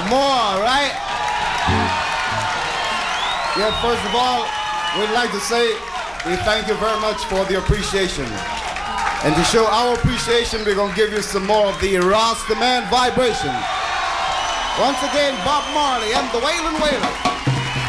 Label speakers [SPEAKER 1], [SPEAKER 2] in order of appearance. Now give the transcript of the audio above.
[SPEAKER 1] more, right? Yeah, first of all, we'd like to say we thank you very much for the appreciation. And to show our appreciation, we're going to give you some more of the Rasta Man vibration. Once again, Bob Marley and the Wailin' Wailers.